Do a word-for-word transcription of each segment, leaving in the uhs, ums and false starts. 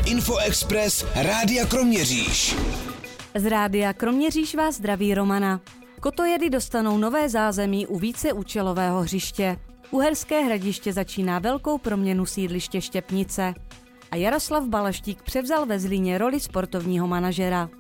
Infoexpress Rádia Kroměříž. Z Rádia Kroměříž vás zdraví Romana. Kotojedy dostanou nové zázemí u víceúčelového hřiště. Uherské Hradiště začíná velkou proměnu sídliště Štěpnice. A Jaroslav Balaštík převzal ve Zlíně roli sportovního manažera.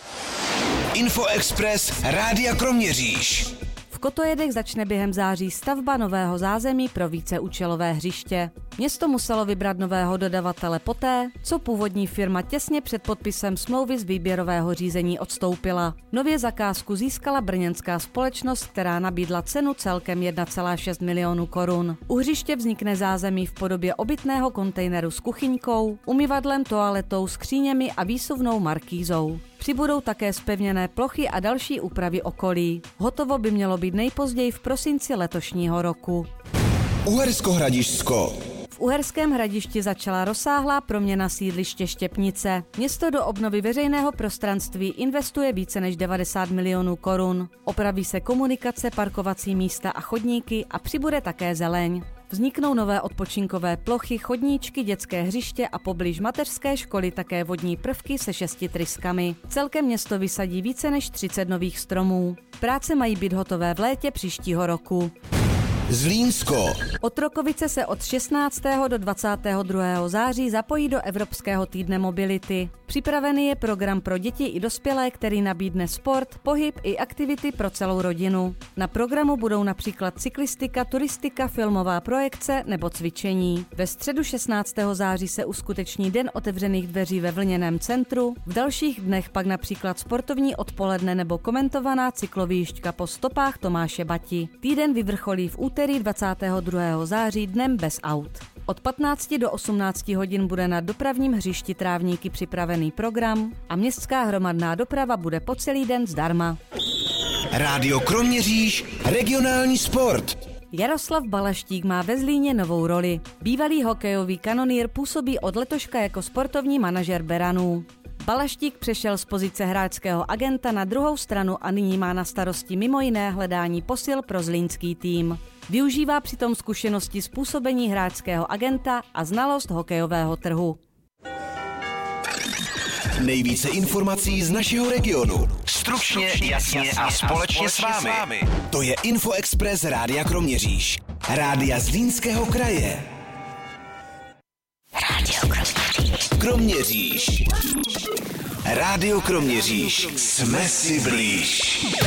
Infoexpress Rádia Kroměříž. V Kotojedech začne během září stavba nového zázemí pro víceúčelové hřiště. Město muselo vybrat nového dodavatele poté, co původní firma těsně před podpisem smlouvy z výběrového řízení odstoupila. Nově zakázku získala brněnská společnost, která nabídla cenu celkem jedna celá šest milionu korun. U hřiště vznikne zázemí v podobě obytného kontejneru s kuchyňkou, umyvadlem, toaletou, skříněmi a výsuvnou markýzou. Přibudou také zpevněné plochy a další úpravy okolí. Hotovo by mělo být nejpozději v prosinci letošního roku. Uhersko-Hradišťsko. V Uherském Hradišti začala rozsáhlá proměna sídliště Štěpnice. Město do obnovy veřejného prostranství investuje více než devadesát milionů korun. Opraví se komunikace, parkovací místa a chodníky a přibude také zeleň. Vzniknou nové odpočinkové plochy, chodníčky, dětské hřiště a poblíž mateřské školy také vodní prvky se šesti tryskami. Celkem město vysadí více než třicet nových stromů. Práce mají být hotové v létě příštího roku. Zlínsko. Otrokovice se od šestnáctého do dvacátého druhého září zapojí do Evropského týdne mobility. Připravený je program pro děti i dospělé, který nabídne sport, pohyb i aktivity pro celou rodinu. Na programu budou například cyklistika, turistika, filmová projekce nebo cvičení. Ve středu šestnáctého září se uskuteční Den otevřených dveří ve Vlněném centru, v dalších dnech pak například sportovní odpoledne nebo komentovaná cyklovýšťka po stopách Tomáše Bati. Týden vyvrcholí v úterý dvacátého druhého září dnem bez aut. Od patnácti do osmnácti hodin bude na dopravním hřišti Trávníky připravený program a městská hromadná doprava bude po celý den zdarma. Rádio Kroměříž, regionální sport. Jaroslav Balaštík má ve Zlíně novou roli. Bývalý hokejový kanonýr působí od letoška jako sportovní manažer Beranů. Balaštík přešel z pozice hráčského agenta na druhou stranu a nyní má na starosti mimo jiné hledání posil pro zlínský tým. Využívá přitom zkušenosti z působení hráčského agenta a znalost hokejového trhu. Nejvíce informací z našeho regionu. Stručně, jasně a společně s vámi. To je Infoexpress Rádia Kroměříž. Rádia Zlínského kraje. Rádio Kroměříž. Kroměříž. Rádio Kroměříž. Jsme si blíž.